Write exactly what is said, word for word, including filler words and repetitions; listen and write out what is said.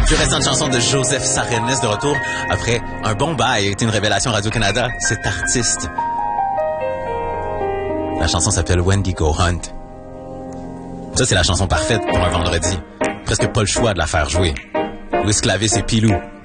Plus récente chanson de Joseph Sarennes de retour après un bon bail a été une révélation Radio-Canada, cet artiste. La chanson s'appelle Wendy Go Hunt. Ça, c'est la chanson parfaite pour un vendredi. Presque pas le choix de la faire jouer. Louis Clavis et Pilou.